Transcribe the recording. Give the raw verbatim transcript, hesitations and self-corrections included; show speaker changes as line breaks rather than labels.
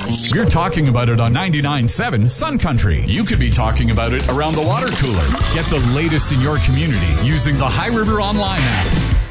We're talking about it on ninety-nine point seven Sun Country. You could be talking about it around the water cooler. Get the latest in your community using the High River Online app.